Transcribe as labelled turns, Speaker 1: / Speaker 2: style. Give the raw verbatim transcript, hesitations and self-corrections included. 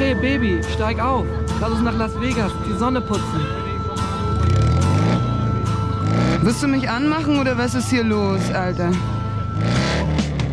Speaker 1: Hey, Baby, steig auf. Lass uns nach Las Vegas, die Sonne putzen.
Speaker 2: Wirst du mich anmachen oder was ist hier los, Alter?